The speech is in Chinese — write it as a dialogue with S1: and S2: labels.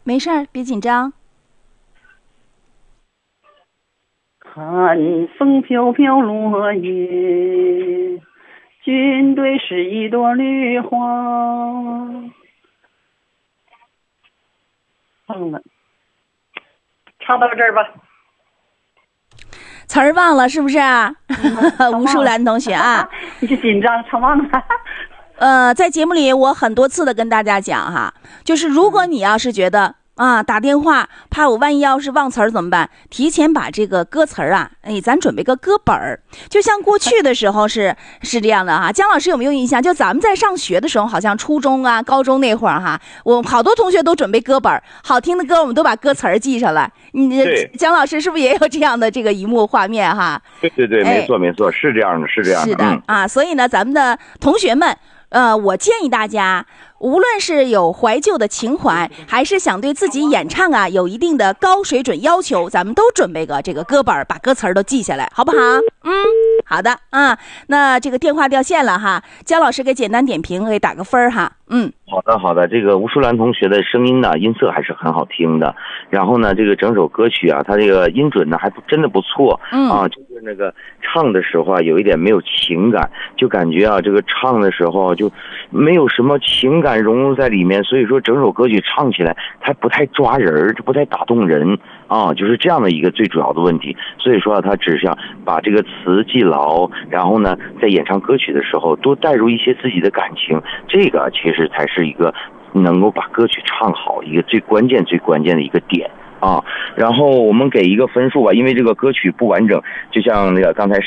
S1: 没事儿，别紧张。
S2: 看风飘飘落叶，军队是一朵绿花。忘了，唱到这儿吧。
S1: 词儿忘了是不是啊？吴淑兰同学啊，
S2: 你紧张，唱忘了。
S1: 在节目里我很多次的跟大家讲哈，就是如果你要是觉得打电话怕我万一要是忘词儿怎么办？提前把这个歌词儿咱准备个歌本儿，就像过去的时候是这样的哈。姜老师有没有印象？就咱们在上学的时候，好像初中高中那会儿哈，我好多同学都准备歌本儿，好听的歌我们都把歌词儿记下来。姜老师是不是也有这样的这个一幕画面哈？
S3: 对，没错，是这样的，是这样的。
S1: 是的所以呢，咱们的同学们。我建议大家，无论是有怀旧的情怀，还是想对自己演唱有一定的高水准要求，咱们都准备个这个歌本，把歌词都记下来，好不好？好的那这个电话掉线了哈，姜老师给简单点评，给打个分哈。
S3: 好的，这个吴淑兰同学的声音呢，音色还是很好听的。然后呢，这个整首歌曲他这个音准呢还真的不错就是那个唱的时候有一点没有情感，就感觉这个唱的时候就没有什么情感融入在里面，所以说整首歌曲唱起来它不太抓人，不太打动人就是这样的一个最主要的问题。所以说他只想把这个词记牢，然后呢在演唱歌曲的时候多带入一些自己的感情，这个其实才是一个能够把歌曲唱好一个最关键的一个点然后我们给一个分数吧，因为这个歌曲不完整，就像那个刚才